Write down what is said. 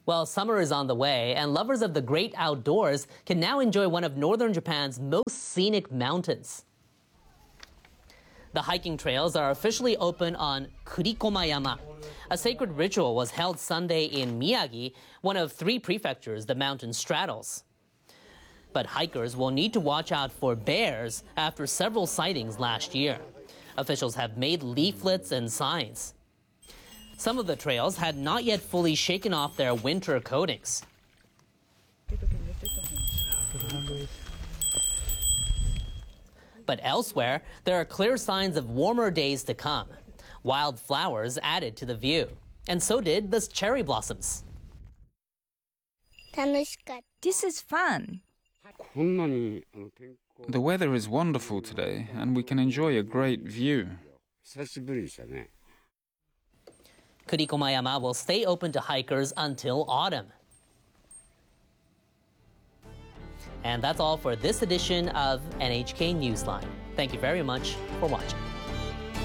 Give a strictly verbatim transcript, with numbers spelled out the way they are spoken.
Well, summer is on the way, and lovers of the great outdoors can now enjoy one of northern Japan's most scenic mountains. The hiking trails are officially open on Kurikomayama. A sacred ritual was held Sunday in Miyagi, one of three prefectures the mountain straddles. But hikers will need to watch out for bears after several sightings last year. Officials have made leaflets and signs. Some of the trails had not yet fully shaken off their winter coatings. But elsewhere, there are clear signs of warmer days to come. Wild flowers added to the view. And so did the cherry blossoms. This is fun. The weather is wonderful today, and we can enjoy a great view. Kurikomayama will stay open to hikers until autumn. And that's all for this edition of N H K Newsline. Thank you very much for watching.